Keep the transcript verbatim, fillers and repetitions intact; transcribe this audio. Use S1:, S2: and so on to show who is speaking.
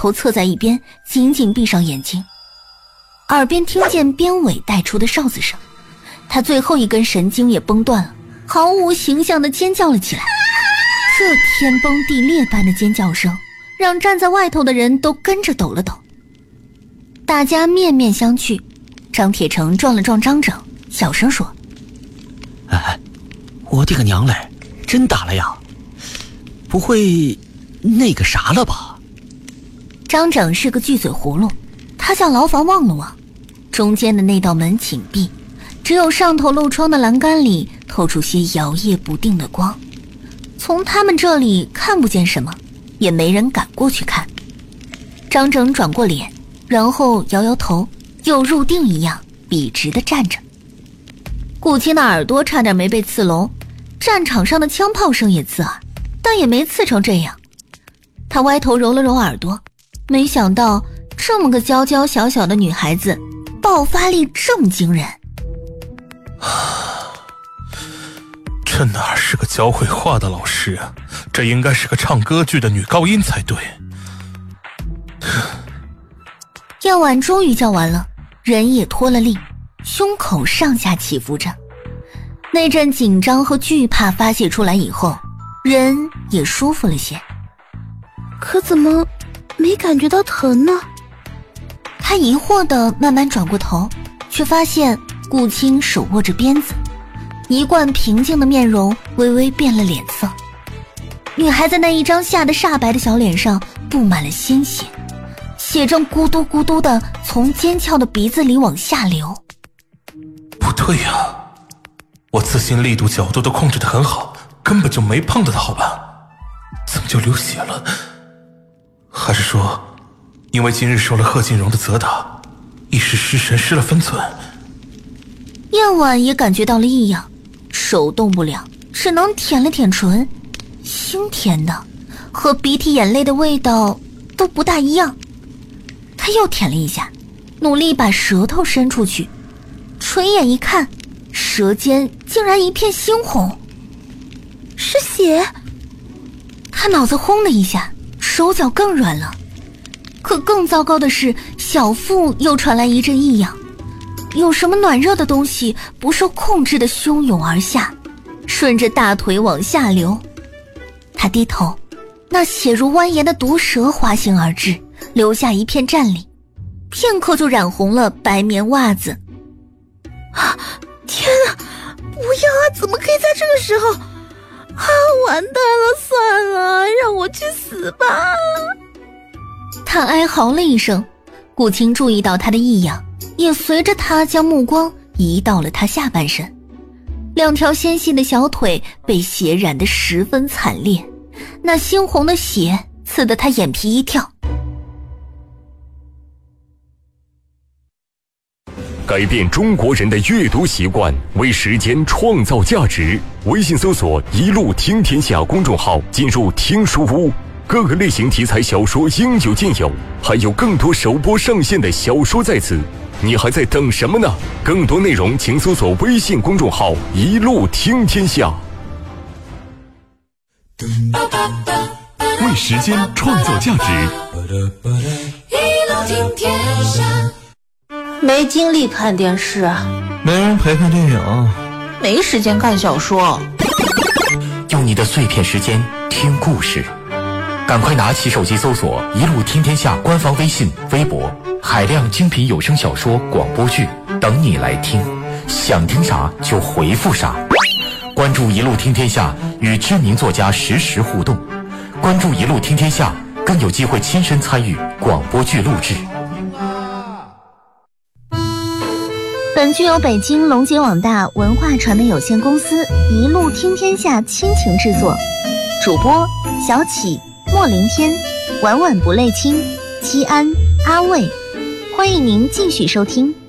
S1: 头侧在一边，紧紧闭上眼睛，耳边听见鞭尾带出的哨子声，他最后一根神经也崩断了，毫无形象地尖叫了起来。这天崩地裂般的尖叫声让站在外头的人都跟着抖了抖。大家面面相觑，张铁成撞了撞张整，小声说：
S2: 哎，我的个娘嘞，真打了呀，不会那个啥了吧？
S1: 张整是个巨嘴葫芦，他向牢房望了望，中间的那道门紧闭，只有上头漏窗的栏杆里透出些摇曳不定的光，从他们这里看不见什么，也没人敢过去看。张整转过脸，然后摇摇头，又入定一样笔直地站着。顾青的耳朵差点没被刺聋，战场上的枪炮声也刺耳，但也没刺成这样。他歪头揉了揉耳朵，没想到这么个娇娇小小的女孩子爆发力这么惊人。
S3: 这哪是个教绘画的老师啊，这应该是个唱歌剧的女高音才对。
S1: 夜晚终于叫完了，人也脱了力，胸口上下起伏着，那阵紧张和惧怕发泄出来以后，人也舒服了些。
S4: 可怎么没感觉到疼呢？
S1: 他疑惑地慢慢转过头，却发现顾青手握着鞭子，一贯平静的面容微微变了脸色。女孩子那一张吓得煞白的小脸上布满了鲜血，血正咕嘟咕嘟地从尖翘的鼻子里往下流。
S3: 不对呀，我自信力度角度都控制得很好，根本就没碰到它好吧？怎么就流血了？还是说因为今日受了贺锦荣的责打，一时失神失了分寸？
S1: 燕婉也感觉到了异样，手动不了，只能舔了舔唇，腥甜的，和鼻涕眼泪的味道都不大一样。他又舔了一下，努力把舌头伸出去，垂眼一看，舌尖竟然一片猩红，
S4: 是血。
S1: 他脑子轰的一下，手脚更软了。可更糟糕的是，小腹又传来一阵异样，有什么暖热的东西不受控制的汹涌而下，顺着大腿往下流。他低头，那血如蜿蜒的毒蛇滑行而至，留下一片战栗，片刻就染红了白棉袜子。
S4: 啊！天啊！不要啊！怎么可以在这个时候？啊！完蛋了！算了，让我去死吧！
S1: 他哀嚎了一声，顾青注意到他的异样，也随着他将目光移到了他下半身。两条纤细的小腿被血染得十分惨烈，那猩红的血刺得他眼皮一跳。
S5: 改变中国人的阅读习惯，为时间创造价值。微信搜索“一路听天下”公众号，进入听书屋，各个类型题材小说应有尽有，还有更多首播上线的小说在此。你还在等什么呢？更多内容请搜索微信公众号“一路听天下”。为时间创造价值，
S6: 一路听天下。
S4: 没精力看电视，
S7: 没人陪看电影，
S4: 没时间看小说。
S8: 用你的碎片时间听故事，赶快拿起手机搜索“一路听天下”官方微信、微博，海量精品有声小说、广播剧等你来听，想听啥就回复啥。关注“一路听天下”，与知名作家实时互动。关注“一路听天下”，更有机会亲身参与广播剧录制。
S1: 本剧由北京龙杰网大文化传媒有限公司一路听天下亲情制作，主播小启、莫凌天、晚晚不泪清、七安、阿卫，欢迎您继续收听。